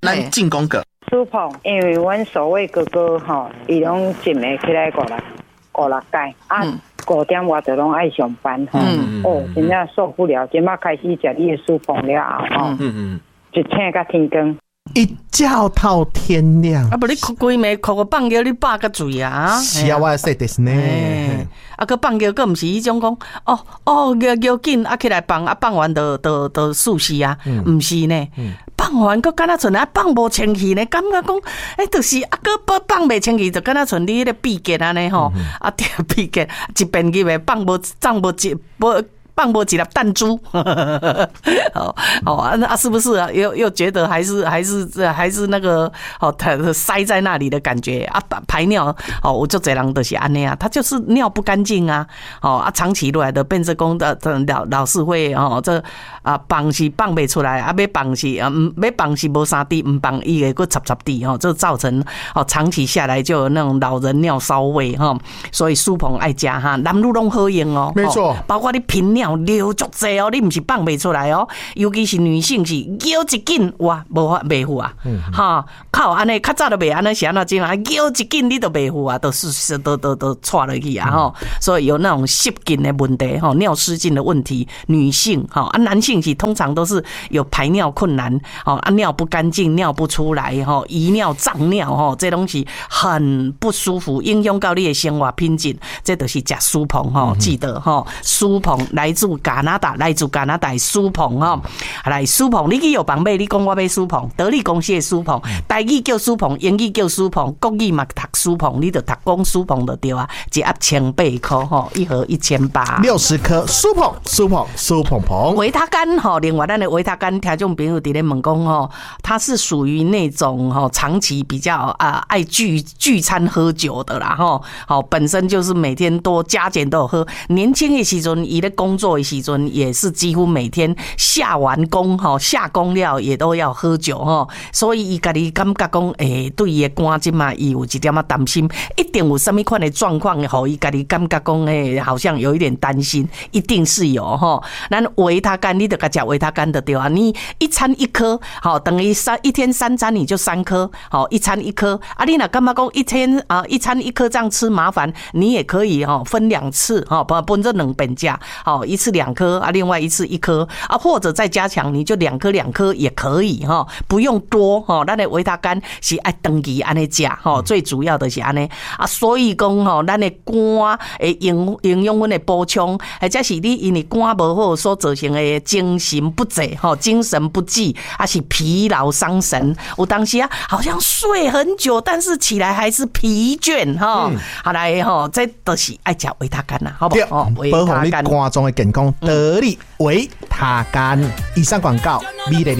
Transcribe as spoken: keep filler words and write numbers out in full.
咱进攻个。 舒鹏，因为阮所谓哥哥吼，伊拢一暝起来五六五六届啊，五点我就拢爱上班吼。嗯、哦，真正受不了，今麦开始食你的舒鹏了后吼，嗯嗯，一醒到天光。 一觉到天亮， 啊！不，你哭规暝哭个放尿，你饱个醉啊！ 是啊，我说就是呢。 啊，个放尿，个唔是迄种讲，哦哦，尿尿紧，啊起来放，啊放完就就就猝死啊，唔是呢。放完个敢若剩啊放无清气呢，感觉讲，诶，就是啊个放放袂清气，就敢若剩你迄个闭结安尼吼，啊条闭结一边去袂放无胀无一无。放过几粒弹珠，哦哦啊，那是不是啊？又又觉得还是还是还是那个哦，它塞在那里的感觉啊，排尿哦，我就这样的是安那啊，他就是尿不干净啊，哦啊，长期落来的变成功的老老是会哦，这啊放是放不出来，啊要放是啊要放是无三滴，唔放伊个个插插滴哦，这造成哦长期下来就有那种老人尿骚味哈，所以舒鹏爱加哈，男女拢好用哦， 没错， 包括你频尿。流足济哦，你唔是放袂出来哦，尤其是女性是尿一紧哇，无法袂赴啊，哈、嗯，靠安尼较早都袂安尼是安怎种啊，尿一紧你都袂赴啊，都是都都都错落去啊吼，所以有那种失禁的问题吼，尿失禁的问题，女性哈啊，男性是通常都是有排尿困难，哦啊尿不干净，尿不出来吼，遗尿胀尿吼，这东西很不舒服，影响到你的生活品质，这就是食舒鹏吼，记得吼，舒鹏来。自加拿大，来自加拿大舒鹏吼，来舒鹏，你去药房买，你讲我买舒鹏，德利公司的舒鹏，台语叫舒鹏，英语叫舒鹏，国语嘛读舒鹏，你就读讲舒鹏就对啊，一盒千八块吼，一盒一千八， 六十颗舒鹏，舒鹏，舒鹏鹏。 维他甘吼，另外咱的维他甘，听众朋友伫咧问讲吼，它是属于那种吼长期比较啊爱聚聚餐喝酒的啦吼，好本身就是每天多加减都有喝，年轻的时阵伊咧工作。的时阵也是几乎每天下完工吼，下工了也都要喝酒吼，所以伊家己感觉讲，诶，对伊的肝即嘛，伊有一点仔担心，一定有什么款的状况，吼，伊家己感觉讲，诶，好像有一点担心，一定是有吼。咱维他甘，你得甲食维他甘的对啊，你一餐一颗，好，等于三一天三餐你就三颗，好，一餐一颗。啊，你若感觉讲一天啊一餐一颗这样吃麻烦，你也可以吼分两次，吼，分这两遍食，好一。一次两颗啊，另外一次一颗啊，或者再加强，你就两颗两颗也可以哈，不用多哈。咱的维他甘是爱长期安尼食哈，最主要的是安尼啊，所以讲吼，咱的肝诶营营养分的补充，或者是你因为肝无好所造成的精神不济哈，精神不济，还是疲劳伤神。有当时啊，好像睡很久，但是起来还是疲倦哈。好来哈，这都是爱食维他甘呐，好不好？ 维他甘，保护你肝脏的健康，得力维他甘。以上广告，美丽。